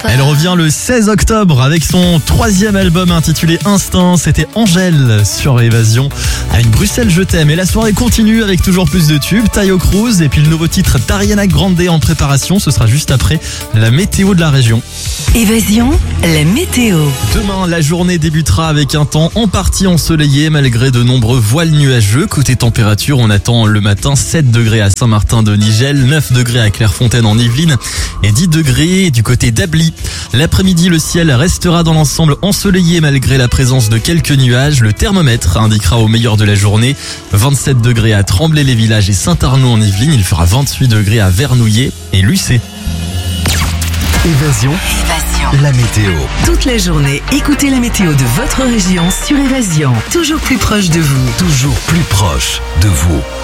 Elle revient le 16 octobre avec son 3e album intitulé Instinct. C'était Angèle sur Évasion avec Bruxelles Je t'aime. Et la soirée continue avec toujours plus de tubes. Taio Cruz et puis le nouveau titre d'Ariana Grande en préparation. Ce sera juste après la météo de la région. Évasion, la météo. Demain, la journée débutera avec un temps en partie ensoleillé malgré de nombreux voiles nuageux. Côté température, on attend le matin 7 degrés à Saint-Martin-de-Nigel, 9 degrés à Clairefontaine en Yvelines et 10 degrés du côté d'Ably. L'après-midi, le ciel restera dans l'ensemble ensoleillé malgré la présence de quelques nuages. Le thermomètre indiquera au meilleur de la journée 27 degrés à Tremblay-les-Villages et Saint-Arnaud en Yvelines. Il fera 28 degrés à Vernouillet et Lucé. Évasion, la météo. Toute la journée, écoutez la météo de votre région sur Évasion. Toujours plus proche de vous. Toujours plus proche de vous.